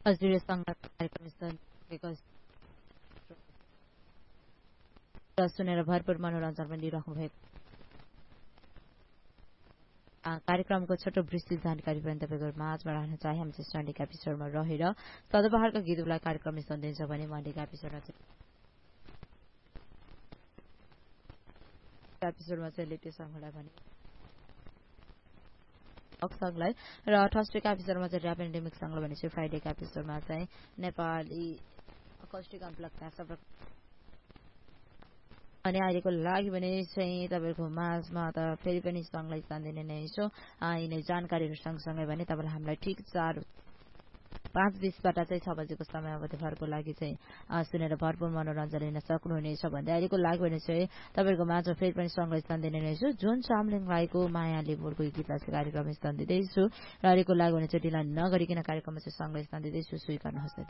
हजुर संगत कार्यक्रम सुनेर भरपूर मनोरञ्जन पनि लिइराख्नु भएको कार्यक्रमको छोटो विस्तृत जानकारी पनि तपाईको माझमा राख्न चाहे हामी चाहिँ सन्डेका एपिसोडमा रहेर सदाबहारका गीतलाई कार्यक्रमले सन्दिन्छ भने मन्डेका एपिसोडमा चाहिँ लेटेस्ट सङ्गलाई भने सङ्गलाई र थर्सडेका एपिसोडमा चाहिँ ऱ्याप एन्ड रिमिक्स सङ्गलाई भने चाहिँ फ्राइडेका एपिसोडमा चाहिँ नेपाली अकस्टिक अम्प्लक अनि अहिलेको लागि भने चाहिँ तपाईँको माझमा त फेरि पनि सङ्गलाई स्थान दिने नै छु यिनै जानकारीहरू सँगसँगै भने तपाईँलाई हामीलाई ठिक 5:20बाट चाहिँ 6 बजेको समय अवधिभरको लागि चाहिँ सुनेर भरपूर मनोरञ्जन लिन सक्नुहुनेछ भन्दै अहिलेको लागि भने चाहिँ तपाईँको माझमा फेरि पनि सङ्गलाई स्थान दिने नै छु जुन चामलिङ राईको मायाले बोलको गीतलाई चाहिँ कार्यक्रम स्थान दिँदैछु र अहिलेको लागि भने चाहिँ ढिला नगरिकन कार्यक्रममा चाहिँ सङ्गलाई स्थान दिँदैछु स्वीकार्नुहोस्